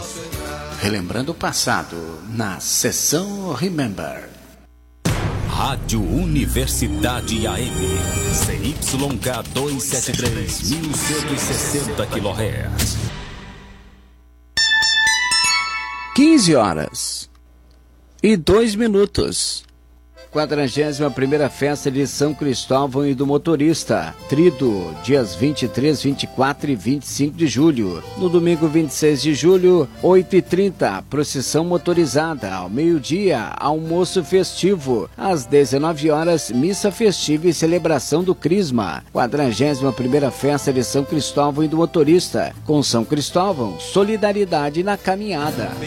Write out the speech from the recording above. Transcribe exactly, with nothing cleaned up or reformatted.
Relembrando o passado, na sessão Remember. Rádio Universidade A M, C Y K duzentos e setenta e três, mil cento e sessenta quilohertz. quinze horas e dois minutos. quadragésima primeira Festa de São Cristóvão e do Motorista, Trido, dias vinte e três, vinte e quatro e vinte e cinco de julho. No domingo vinte e seis de julho, oito e trinta, procissão motorizada. Ao meio-dia, almoço festivo. Às dezenove horas, missa festiva e celebração do Crisma. quadragésima primeira Festa de São Cristóvão e do Motorista. Com São Cristóvão, solidariedade na caminhada.